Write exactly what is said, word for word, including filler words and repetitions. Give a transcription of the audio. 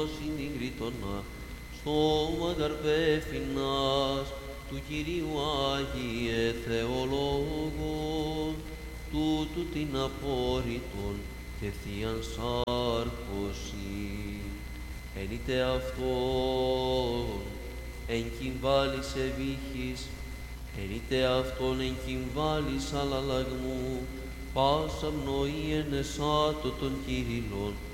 Συντηρητώνα, σώμα καρπέφινας του Κυρίου Άγιε Θεολόγο, τούτου την απόρριτον και θείαν σάρκωση. Εν είτε αυτόν εν κυμβάλης ευήχης, εν είτε αυτόν εν κυμβάλης αλλαλαγμού, πάσα πνοή εν εσάτω των Κυρίων,